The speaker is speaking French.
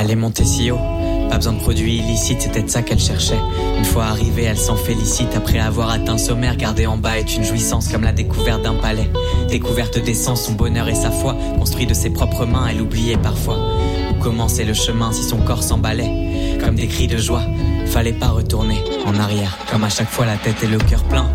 Elle est montée si haut, pas besoin de produits illicites, c'était de ça qu'elle cherchait. Une fois arrivée, elle s'en félicite. Après avoir atteint sommet, regarder en bas est une jouissance comme la découverte d'un palais. Découverte d'essence, son bonheur et sa foi, construit de ses propres mains, elle oubliait parfois où commençait le chemin si son corps s'emballait. Comme des cris de joie, fallait pas retourner en arrière. Comme à chaque fois la tête et le cœur plein.